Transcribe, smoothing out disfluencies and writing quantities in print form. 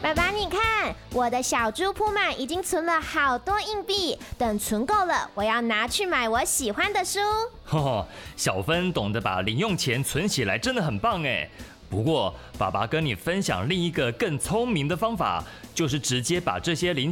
爸爸，你看，我的小猪铺满已经存了好多硬币，等存够了，我要拿去买我喜欢的书。 小芬懂得把零用钱存起来，真的很棒哎。不过，爸爸跟你分享另一个更聪明的方法，就是直接把这些零